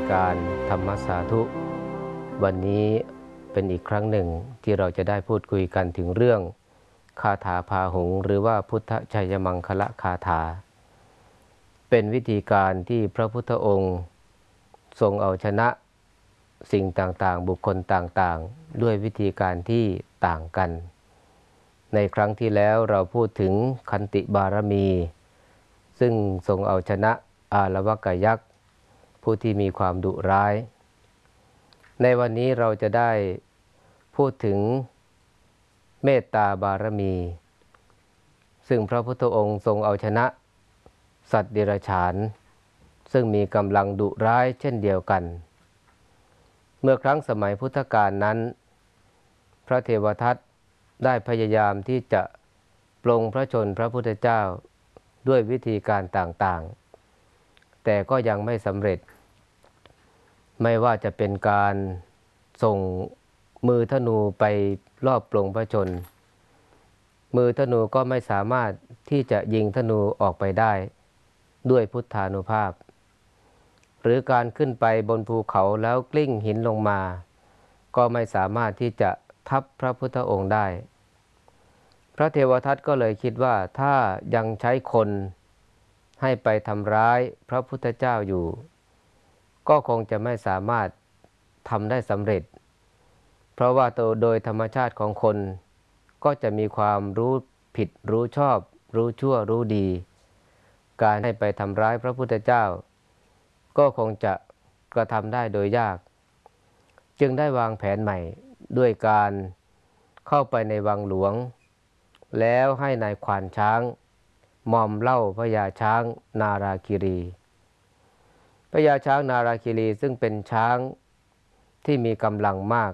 การธรรมสาธุวันนี้เป็นอีกครั้งหนึ่งที่เราจะได้พูดคุยกันถึงเรื่องคาถาพาหุงหรือว่าพุทธชัยมังคละคาถาเป็นวิธีการที่พระพุทธองค์ทรงเอาชนะสิ่งต่างๆบุคคลต่างๆด้วยวิธีการที่ต่างกันในครั้งที่แล้วเราพูดถึงขันติบารมีซึ่งทรงเอาชนะอาละวกยักษ์ผู้ที่มีความดุร้ายในวันนี้เราจะได้พูดถึงเมตตาบารมีซึ่งพระพุทธองค์ทรงเอาชนะสัตว์เดรัจฉานซึ่งมีกำลังดุร้ายเช่นเดียวกันเมื่อครั้งสมัยพุทธกาลนั้นพระเทวทัตได้พยายามที่จะปลงพระชนพระพุทธเจ้าด้วยวิธีการต่างๆแต่ก็ยังไม่สำเร็จไม่ว่าจะเป็นการส่งมือธนูไปรอบปลงพระชนมือธนูก็ไม่สามารถที่จะยิงธนูออกไปได้ด้วยพุทธานุภาพหรือการขึ้นไปบนภูเขาแล้วกลิ้งหินลงมาก็ไม่สามารถที่จะทับพระพุทธองค์ได้พระเทวทัตก็เลยคิดว่าถ้ายังใช้คนให้ไปทำร้ายพระพุทธเจ้าอยู่ก็คงจะไม่สามารถทำได้สำเร็จเพราะว่าโดยธรรมชาติของคนก็จะมีความรู้ผิดรู้ชอบรู้ชั่วรู้ดีการให้ไปทำร้ายพระพุทธเจ้าก็คงจะกระทำได้โดยยากจึงได้วางแผนใหม่ด้วยการเข้าไปในวังหลวงแล้วให้นายขวานช้างมอมเหล้าพญาช้างนาราคิรีพญาช้างนาราคิรีซึ่งเป็นช้างที่มีกำลังมาก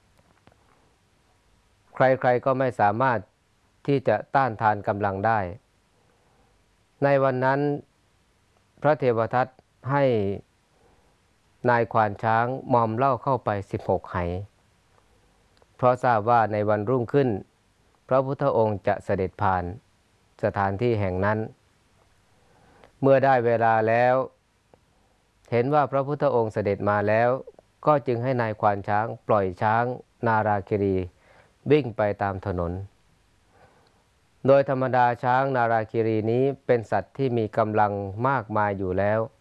ใครๆก็ไม่สามารถที่จะต้านทานกำลังได้ในวันนั้นพระเทวทัตให้นายขวานช้างมอมเหล้าเข้าไป16 ไหเพราะทราบว่าในวันรุ่งขึ้นพระพุทธองค์จะเสด็จผ่านสถานที่แห่งนั้นเมื่อได้เวลาแล้วเห็นว่าพระพุทธองค์เสด็จมาแล้วก็จึงให้นายขวานช้างปล่อยช้างนาราคิรีวิ่งไปตามถนนโดยธรรมดาช้างนาราคิรีนี้เป็นสัตว์ที่มีกำลังมากมายอยู่แล้ว